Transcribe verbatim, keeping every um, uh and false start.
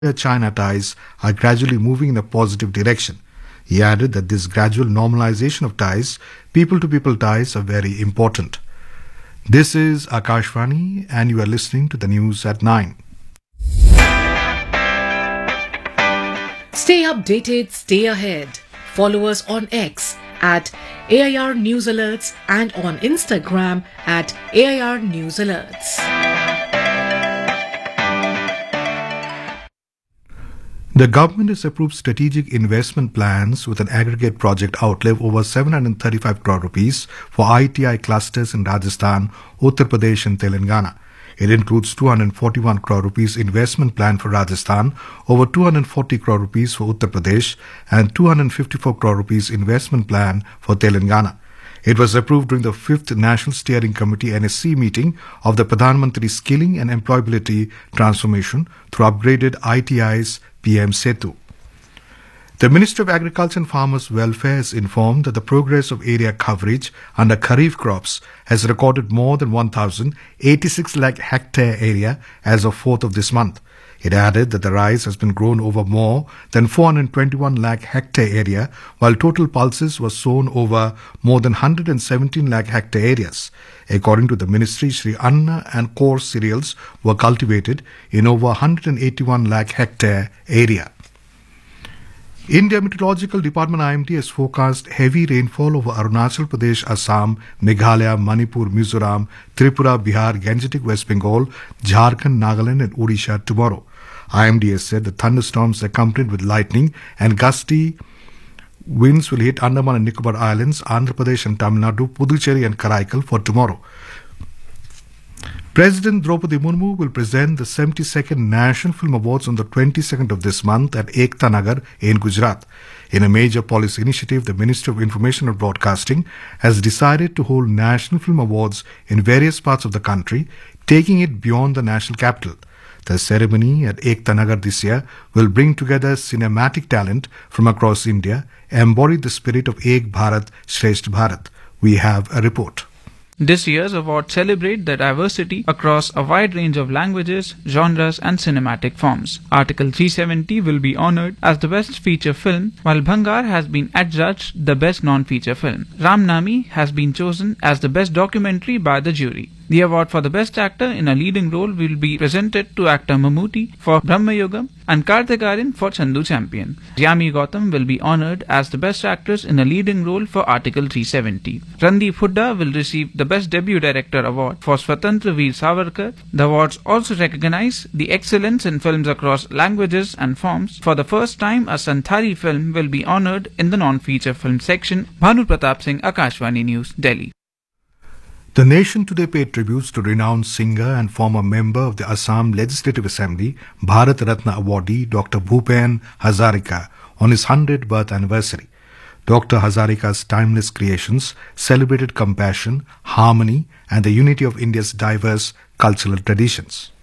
China ties are gradually moving in a positive direction. He added that this gradual normalization of ties, people-to-people ties, are very important. This is Akashvani, and you are listening to the news at nine. Stay updated, stay ahead. Follow us on X at A I R News Alerts and on Instagram at A I R News Alerts. The government has approved strategic investment plans with an aggregate project outlay of over seven hundred thirty-five crore rupees for I T I clusters in Rajasthan, Uttar Pradesh and Telangana. It includes two hundred forty-one crore rupees investment plan for Rajasthan, over two hundred forty crore rupees for Uttar Pradesh and two hundred fifty-four crore rupees investment plan for Telangana. It was approved during the fifth National Steering Committee N S C meeting of the Pradhan Mantri Skilling and Employability Transformation through upgraded I T I's P M Setu. The Ministry of Agriculture and Farmers' Welfare has informed that the progress of area coverage under Kharif crops has recorded more than one thousand eighty-six lakh hectare area as of fourth of this month. It added that the rice has been grown over more than four hundred twenty-one lakh hectare area, while total pulses was sown over more than one hundred seventeen lakh hectare areas. According to the ministry, Sri Anna and coarse cereals were cultivated in over one hundred eighty-one lakh hectare area. India Meteorological Department I M D has forecast heavy rainfall over Arunachal Pradesh, Assam, Meghalaya, Manipur, Mizoram, Tripura, Bihar, Gangetic West Bengal, Jharkhand, Nagaland and Odisha tomorrow. I M D has said the thunderstorms accompanied with lightning and gusty winds will hit Andaman and Nicobar Islands, Andhra Pradesh and Tamil Nadu, Puducherry and Karaikal for tomorrow. President Draupadi Murmu will present the seventy-second National Film Awards on the twenty-second of this month at Ekta Nagar in Gujarat. In a major policy initiative, the Ministry of Information and Broadcasting has decided to hold National Film Awards in various parts of the country, taking it beyond the national capital. The ceremony at Ekta Nagar this year will bring together cinematic talent from across India, embody the spirit of Ek Bharat, Shresth Bharat. We have a report. This year's awards celebrate the diversity across a wide range of languages, genres and cinematic forms. Article three seventy will be honoured as the best feature film, while Bhangar has been adjudged the best non-feature film. Ramnami has been chosen as the best documentary by the jury. The award for the best actor in a leading role will be presented to actor Mammootty for Brahma Yugam and Kartik Aaryan for Chandu Champion. Yami Gautam will be honoured as the best actress in a leading role for Article three seventy. Randeep Hooda will receive the best debut director award for Swatantra Veer Savarkar. The awards also recognize the excellence in films across languages and forms. For the first time, a Santhali film will be honoured in the non-feature film section. Bhanu Pratap Singh, Akashvani News, Delhi. The nation today paid tributes to renowned singer and former member of the Assam Legislative Assembly, Bharat Ratna awardee Doctor Bhupen Hazarika on his one hundredth birth anniversary. Doctor Hazarika's timeless creations celebrated compassion, harmony and the unity of India's diverse cultural traditions.